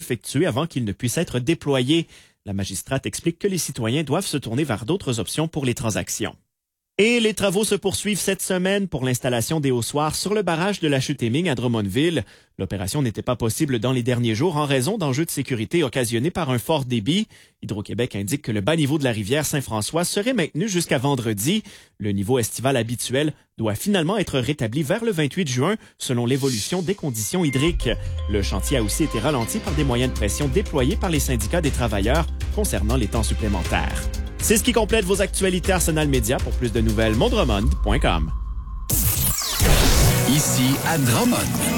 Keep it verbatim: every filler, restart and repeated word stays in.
effectués avant qu'ils ne puissent être déployés. La magistrate explique que les citoyens doivent se tourner vers d'autres options pour les transactions. Et les travaux se poursuivent cette semaine pour l'installation des haussoirs sur le barrage de la Chute-Éming à Drummondville. L'opération n'était pas possible dans les derniers jours en raison d'enjeux de sécurité occasionnés par un fort débit. Hydro-Québec indique que le bas niveau de la rivière Saint-François serait maintenu jusqu'à vendredi. Le niveau estival habituel doit finalement être rétabli vers le vingt-huit juin selon l'évolution des conditions hydriques. Le chantier a aussi été ralenti par des moyens de pression déployés par les syndicats des travailleurs concernant les temps supplémentaires. C'est ce qui complète vos actualités Arsenal Média. Pour plus de nouvelles, mondremond point com. Ici à Drummond.